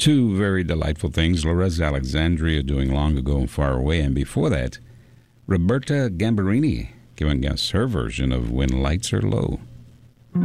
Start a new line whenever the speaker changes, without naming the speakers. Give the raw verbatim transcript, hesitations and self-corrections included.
Two very delightful things. Lorenzo Alexandria doing Long Ago and Far Away. And before that, Roberta Gambarini giving us her version of When Lights Are Low.